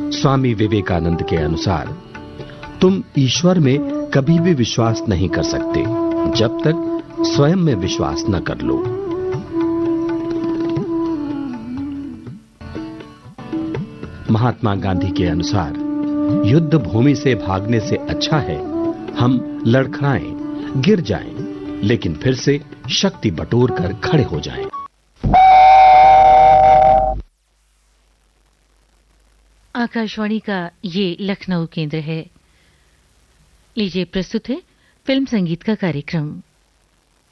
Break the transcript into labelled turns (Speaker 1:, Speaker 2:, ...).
Speaker 1: स्वामी विवेकानंद के अनुसार तुम ईश्वर में कभी भी विश्वास नहीं कर सकते जब तक स्वयं में विश्वास न कर लो। महात्मा गांधी के अनुसार युद्ध भूमि से भागने से अच्छा है हम लड़खड़ाएं, गिर जाएं, लेकिन फिर से शक्ति बटोर कर खड़े हो जाएं।
Speaker 2: आकाशवाणी का ये लखनऊ केंद्र है। लीजिए प्रस्तुत है फिल्म संगीत का कार्यक्रम।